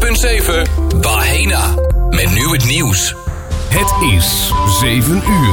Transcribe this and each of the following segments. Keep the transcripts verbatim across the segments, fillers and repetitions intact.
punt zeven Bahena. Met nu het nieuws. Het is zeven uur.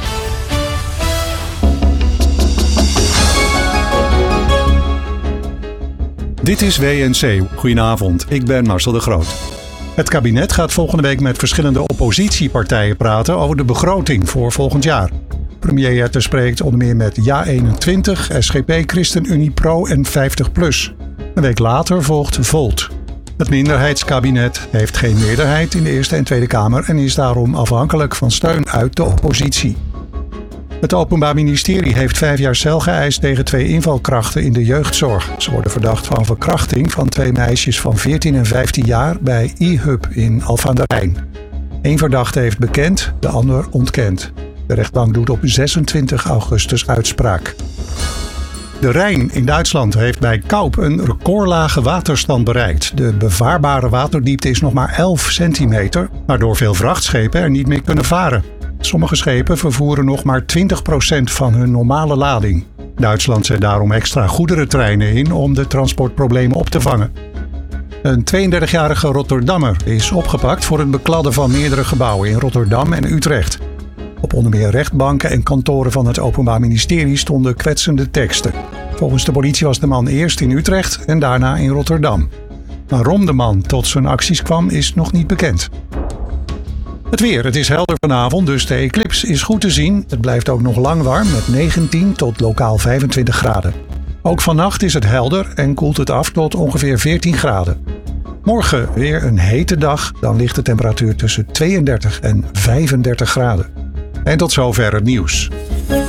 Dit is W N C. Goedenavond, ik ben Marcel de Groot. Het kabinet gaat volgende week met verschillende oppositiepartijen praten over de begroting voor volgend jaar. Premier Jette spreekt onder meer met Ja eenentwintig, S G P, ChristenUnie Pro en vijftig plus. Een week later volgt Volt. Het minderheidskabinet heeft geen meerderheid in de Eerste en Tweede Kamer en is daarom afhankelijk van steun uit de oppositie. Het Openbaar Ministerie heeft vijf jaar cel geëist tegen twee invalkrachten in de jeugdzorg. Ze worden verdacht van verkrachting van twee meisjes van veertien en vijftien jaar bij E-Hub in Alphen aan de Rijn. Eén verdachte heeft bekend, de ander ontkent. De rechtbank doet op zesentwintig augustus uitspraak. De Rijn in Duitsland heeft bij Kaup een recordlage waterstand bereikt. De bevaarbare waterdiepte is nog maar elf centimeter, waardoor veel vrachtschepen er niet meer kunnen varen. Sommige schepen vervoeren nog maar twintig procent van hun normale lading. Duitsland zet daarom extra goederentreinen in om de transportproblemen op te vangen. Een tweeëndertigjarige Rotterdammer is opgepakt voor het bekladden van meerdere gebouwen in Rotterdam en Utrecht. Op onder meer rechtbanken en kantoren van het Openbaar Ministerie stonden kwetsende teksten. Volgens de politie was de man eerst in Utrecht en daarna in Rotterdam. Waarom de man tot zijn acties kwam is nog niet bekend. Het weer. Het is helder vanavond, dus de eclips is goed te zien. Het blijft ook nog lang warm met negentien tot lokaal vijfentwintig graden. Ook vannacht is het helder en koelt het af tot ongeveer veertien graden. Morgen weer een hete dag, dan ligt de temperatuur tussen tweeëndertig en vijfendertig graden. En tot zover het nieuws.